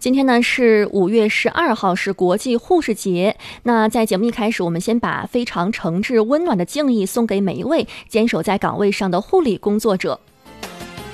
今天呢是5月12号，是国际护士节。那在节目一开始，我们先把非常诚挚温暖的敬意送给每一位坚守在岗位上的护理工作者。